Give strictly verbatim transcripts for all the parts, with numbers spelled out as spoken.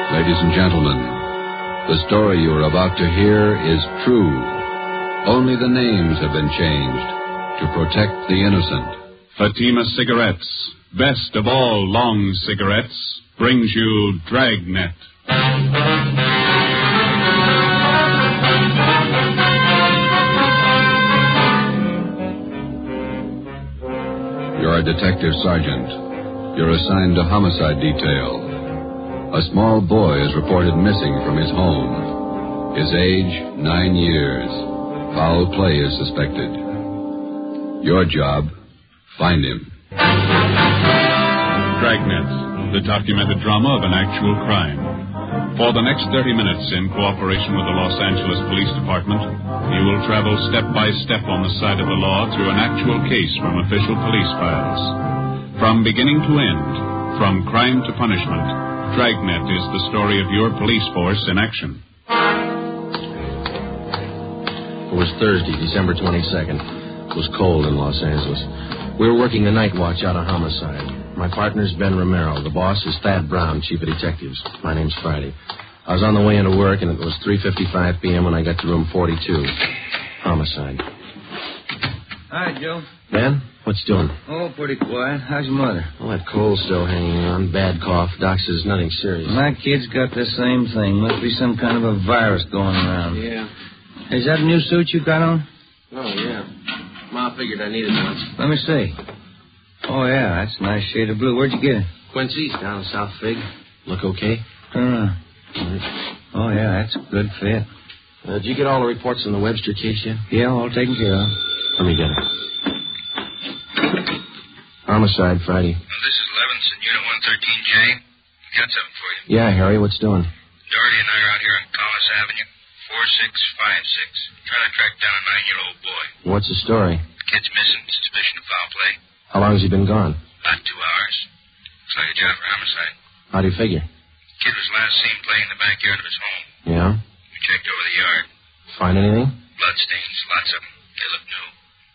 Ladies and gentlemen, the story you are about to hear is true. Only the names have been changed to protect the innocent. Fatima Cigarettes, best of all long cigarettes, brings you Dragnet. You're a detective sergeant. You're assigned to homicide detail. A small boy is reported missing from his home. His age, nine years. Foul play is suspected. Your job, find him. Dragnet, the documented drama of an actual crime. For the next thirty minutes, in cooperation with the Los Angeles Police Department, you will travel step by step on the side of the law through an actual case from official police files. From beginning to end, from crime to punishment, Dragnet is the story of your police force in action. It was Thursday, December twenty-second. It was cold in Los Angeles. We were working the night watch out of homicide. My partner's Ben Romero. The boss is Thad Brown, chief of detectives. My name's Friday. I was on the way into work, and it was three fifty-five p.m. when I got to room forty-two. Homicide. Hi, Joe. Ben, what's doing? Oh, pretty quiet. How's your mother? Well, that cold's still hanging on. Bad cough. Doc says nothing serious. My kid's got the same thing. Must be some kind of a virus going around. Yeah. Is that a new suit you got on? Oh, yeah. Ma figured I needed one. Let me see. Oh, yeah, that's a nice shade of blue. Where'd you get it? Quincy's down in South Fig. Look okay? Turn around. Oh, yeah, that's a good fit. Uh, did you get all the reports on the Webster case yet? Yeah, all taken care of. Let me get it. Homicide, Friday. Well, this is Levinson, Unit one thirteen J. Got something for you. Yeah, Harry, what's doing? Doherty and I are out here on Collis Avenue, four six five six, trying to track down a nine-year-old boy. What's the story? The kid's missing, suspicion of foul play. How long has he been gone? About two hours. Looks like a job for homicide. How do you figure? The kid was last seen playing in the backyard of his home. Yeah? We checked over the yard. Find anything? Bloodstains, lots of them. They look new.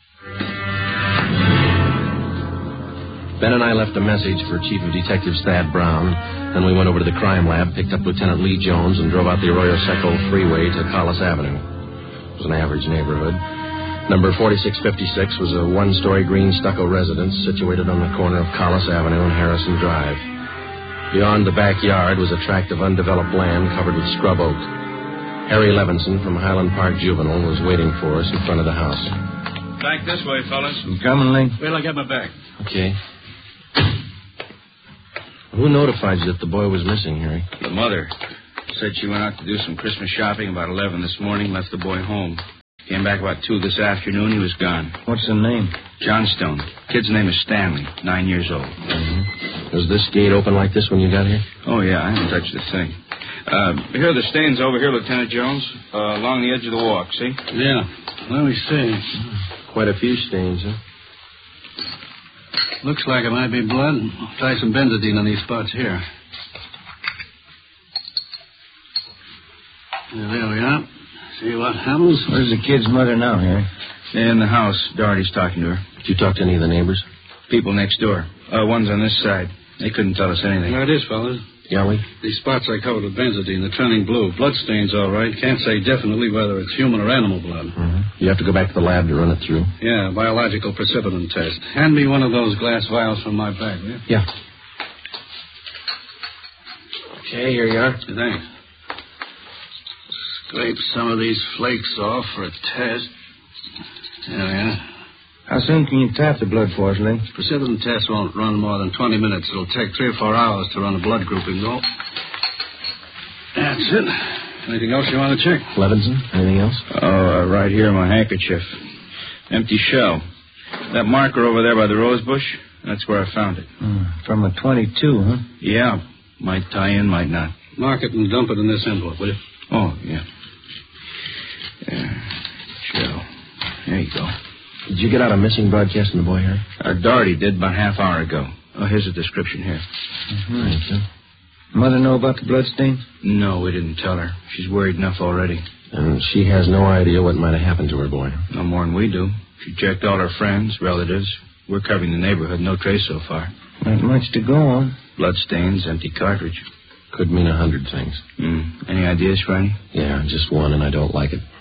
Ben and I left a message for Chief of Detectives Thad Brown. Then we went over to the crime lab, picked up Lieutenant Lee Jones, and drove out the Arroyo Seco freeway to Collis Avenue. It was an average neighborhood. Number forty-six fifty-six was a one-story green stucco residence situated on the corner of Collis Avenue and Harrison Drive. Beyond the backyard was a tract of undeveloped land covered with scrub oak. Harry Levinson from Highland Park Juvenile was waiting for us in front of the house. Back this way, fellas. You coming, Lee? Wait till I get my back. Okay. Who notified you that the boy was missing, Harry? The mother. Said she went out to do some Christmas shopping about eleven this morning, left the boy home. Came back about two this afternoon, he was gone. What's the name? Johnstone. Kid's name is Stanley, nine years old. Mm-hmm. Was this gate open like this when you got here? Oh, yeah, I haven't touched the thing. Uh, here are the stains over here, Lieutenant Jones, uh, along the edge of the walk, see? Yeah. Let me see. Quite a few stains, huh? Looks like it might be blood. I'll try some benzodine on these spots here. There we are. See what happens? Where's the kid's mother now, Harry? In the house. Doherty's talking to her. Did you talk to any of the neighbors? People next door. Uh, one's on this side. They couldn't tell us anything. There it is, fellas. Yeah, Lee? These spots I covered with benzodine, they're turning blue. Bloodstains, all right. Can't say definitely whether it's human or animal blood. Mm-hmm. You have to go back to the lab to run it through. Yeah, biological precipitin test. Hand me one of those glass vials from my bag, will you? Yeah. Okay, here you are. Thanks. Scrape some of these flakes off for a test. There we are. How soon can you tap the blood for us, Lee? Precipitin test won't run more than twenty minutes. It'll take three or four hours to run a blood grouping, though. That's it. Anything else you want to check? Levinson, anything else? Oh, uh, right here, my handkerchief. Empty shell. That marker over there by the rose bush, that's where I found it. Mm, from a twenty-two, huh? Yeah. Might tie in, might not. Mark it and dump it in this envelope, will you? Oh, yeah. Yeah. Shell. There you go. Did you get out a missing broadcast from the boy, Harry? Uh, Doherty did about a half hour ago. Oh, here's a description here. Mm-hmm. Right, sir. Mother know about the bloodstains? No, we didn't tell her. She's worried enough already. And she has no idea what might have happened to her boy. No more than we do. She checked all her friends, relatives. We're covering the neighborhood. No trace so far. Not much to go on. Bloodstains, empty cartridge. Could mean a hundred things. Mm. Any ideas, Friday? Yeah, just one, and I don't like it.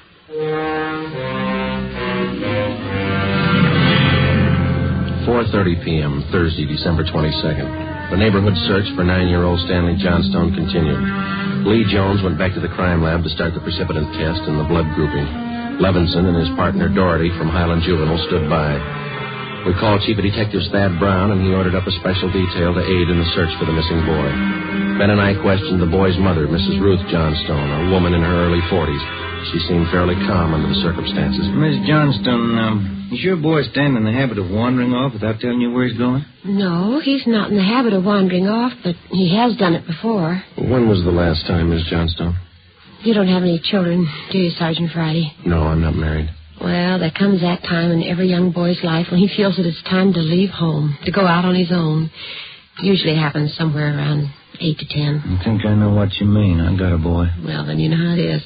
four thirty p.m., Thursday, December twenty-second. The neighborhood search for nine-year-old Stanley Johnstone continued. Lee Jones went back to the crime lab to start the precipitant test and the blood grouping. Levinson and his partner Doherty from Highland Juvenile stood by. We called Chief of Detectives Thad Brown, and he ordered up a special detail to aid in the search for the missing boy. Ben and I questioned the boy's mother, Missus Ruth Johnstone, a woman in her early forties. She seemed fairly calm under the circumstances. Miss Johnstone, um, is your boy Stan in the habit of wandering off without telling you where he's going? No, he's not in the habit of wandering off, but he has done it before. When was the last time, Miss Johnstone? You don't have any children, do you, Sergeant Friday? No, I'm not married. Well, there comes that time in every young boy's life when he feels that it's time to leave home, to go out on his own. Usually happens somewhere around eight to ten. I think I know what you mean. I got a boy. Well, then you know how it is.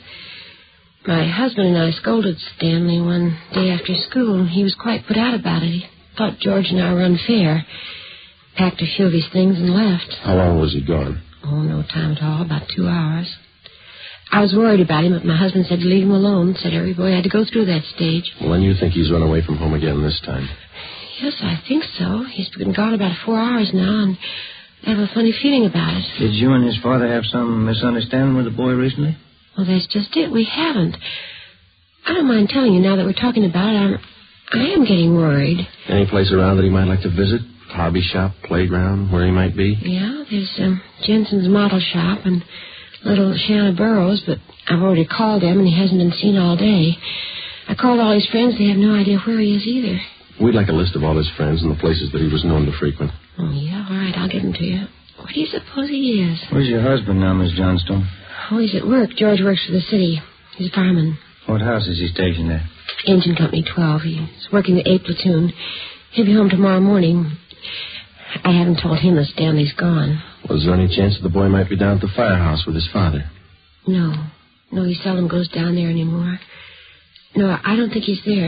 My husband and I scolded Stanley one day after school. He was quite put out about it. He thought George and I were unfair. Packed a few of his things and left. How long was he gone? Oh, no time at all. About two hours. I was worried about him, but my husband said to leave him alone. Said every boy had to go through that stage. Well, then you think he's run away from home again this time? Yes, I think so. He's been gone about four hours now, and I have a funny feeling about it. Did you and his father have some misunderstanding with the boy recently? Well, that's just it. We haven't. I don't mind telling you now that we're talking about it. I'm, I am getting worried. Any place around that he might like to visit? Hobby shop, playground, where he might be? Yeah, there's um, Jensen's model shop and little Shanna Burroughs, but I've already called him, and he hasn't been seen all day. I called all his friends. They have no idea where he is either. We'd like a list of all his friends and the places that he was known to frequent. Oh, yeah? All right, I'll give them to you. Where do you suppose he is? Where's your husband now, Miss Johnstone? Oh, he's at work. George works for the city. He's a fireman. What house is he stationed at? Engine Company twelve. He's working the A platoon. He'll be home tomorrow morning. I haven't told him that Stanley's gone. Was there any chance that the boy might be down at the firehouse with his father? No. No, he seldom goes down there anymore. No, I don't think he's there.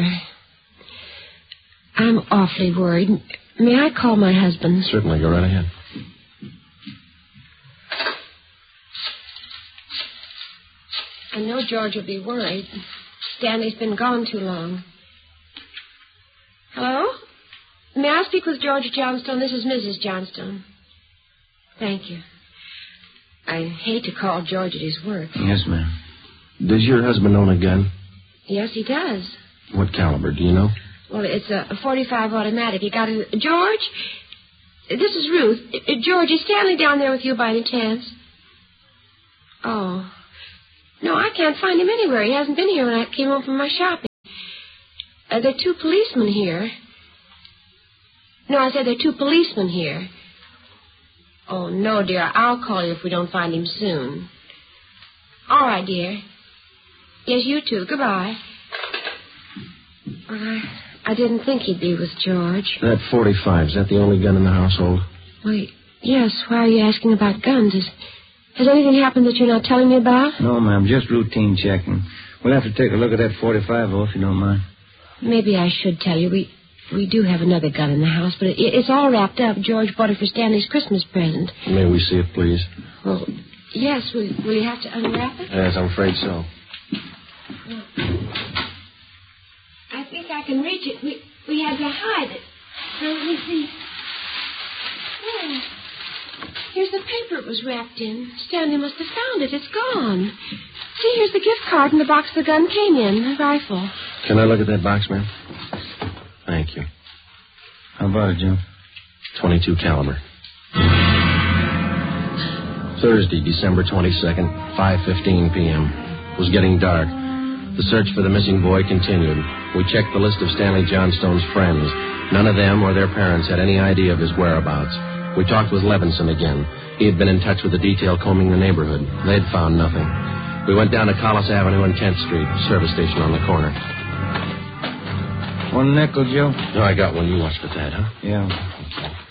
I'm awfully worried. May I call my husband? Certainly. Go right ahead. I know George will be worried. Stanley's been gone too long. Hello? May I speak with George Johnstone? This is Missus Johnstone. Thank you. I hate to call George at his work. Yes, ma'am. Does your husband own a gun? Yes, he does. What caliber, do you know? Well, it's a forty-five automatic. He got it. George? This is Ruth. Uh, George, is Stanley down there with you by any chance? Oh. No, I can't find him anywhere. He hasn't been here when I came home from my shopping. Uh, there are two policemen here. No, I said there are two policemen here. Oh, no, dear. I'll call you if we don't find him soon. All right, dear. Yes, you too. Goodbye. I, I didn't think he'd be with George. That forty-five, is that the only gun in the household? Wait, yes. Why are you asking about guns? Is, has anything happened that you're not telling me about? No, ma'am. Just routine checking. We'll have to take a look at that forty-five, though, if you don't mind. Maybe I should tell you. We we do have another gun in the house, but it, it's all wrapped up. George bought it for Stanley's Christmas present. May we see it, please? Well, yes. Will, will you have to unwrap it? Yes, I'm afraid so. I think I can reach it. We we had to hide it. Now, let me see. Oh, here's the paper it was wrapped in. Stanley must have found it. It's gone. See, here's the gift card and the box the gun came in, the rifle. Can I look at that box, ma'am? Thank you. How about it, Jim? twenty-two caliber. Thursday, December twenty-second, five fifteen p.m. It was getting dark. The search for the missing boy continued. We checked the list of Stanley Johnstone's friends. None of them or their parents had any idea of his whereabouts. We talked with Levinson again. He had been in touch with the detail combing the neighborhood. They'd found nothing. We went down to Collis Avenue and tenth Street, service station on the corner. One nickel, Joe? No, I got one. You watch for that, huh? Yeah.